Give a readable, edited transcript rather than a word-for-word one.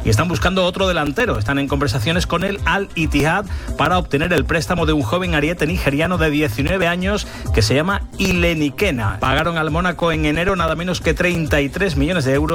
y están buscando otro delantero. Están en conversaciones con el Al Ittihad para obtener el préstamo de un joven ariete nigeriano de 19 años que se llama Ilenikena. Pagaron al Mónaco en enero nada menos que 33 millones de euros